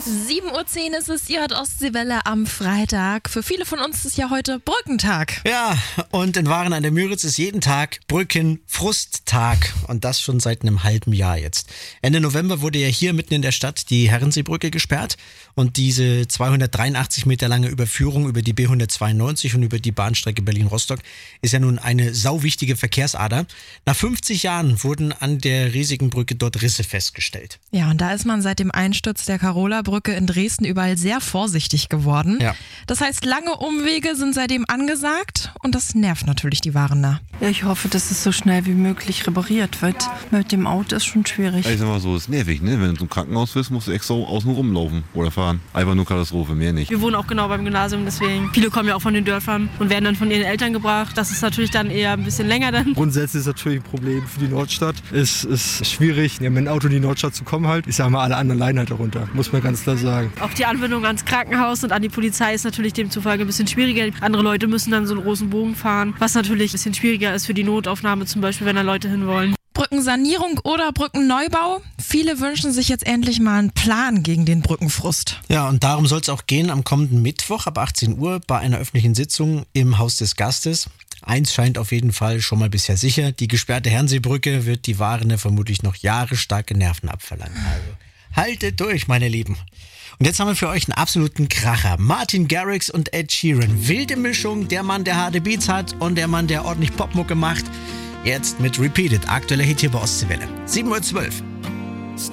7:10 Uhr ist es, ihr hört Ostseewelle am Freitag. Für viele von uns ist ja heute Brückentag. Ja, und in Waren an der Müritz ist jeden Tag Brückenfrusttag. Und das schon seit einem halben Jahr jetzt. Ende November wurde ja hier mitten in der Stadt die Herrenseebrücke gesperrt. Und diese 283 Meter lange Überführung über die B192 und über die Bahnstrecke Berlin-Rostock ist ja nun eine sauwichtige Verkehrsader. Nach 50 Jahren wurden an der riesigen Brücke dort Risse festgestellt. Ja, und da ist man seit dem Einsturz der Karola-Brücke in Dresden überall sehr vorsichtig geworden. Ja. Das heißt, lange Umwege sind seitdem angesagt und das nervt natürlich die Warener. Ja, ich hoffe, dass es so schnell wie möglich repariert wird. Mit dem Auto ist schon schwierig. Ich sag mal so, ist nervig, ne? Wenn du zum Krankenhaus willst, musst du extra außen rumlaufen oder fahren. Einfach nur Katastrophe, mehr nicht. Wir wohnen auch genau beim Gymnasium, deswegen. Viele kommen ja auch von den Dörfern und werden dann von ihren Eltern gebracht. Das ist natürlich dann eher ein bisschen länger dann. Grundsätzlich ist natürlich ein Problem für die Nordstadt. Es ist schwierig, mit dem Auto in die Nordstadt zu kommen halt. Ich sag mal, alle anderen leiden halt darunter, muss man ganz klar sagen. Auch die Anbindung ans Krankenhaus und an die Polizei ist natürlich demzufolge ein bisschen schwieriger. Andere Leute müssen dann so einen großen Bogen fahren, was natürlich ein bisschen schwieriger ist für die Notaufnahme zum Beispiel, wenn da Leute hinwollen. Brückensanierung oder Brückenneubau? Viele wünschen sich jetzt endlich mal einen Plan gegen den Brückenfrust. Ja, und darum soll es auch gehen am kommenden Mittwoch ab 18 Uhr bei einer öffentlichen Sitzung im Haus des Gastes. Eins scheint auf jeden Fall schon mal bisher sicher. Die gesperrte Herrenseebrücke wird die Warene vermutlich noch jahresstarke Nerven abverlangen. Also haltet durch, meine Lieben. Und jetzt haben wir für euch einen absoluten Kracher. Martin Garrix und Ed Sheeran. Wilde Mischung, der Mann, der harte Beats hat und der Mann, der ordentlich Popmucke macht. Jetzt mit Repeated, aktueller Hit hier bei Ostseewelle. 7:12 Uhr.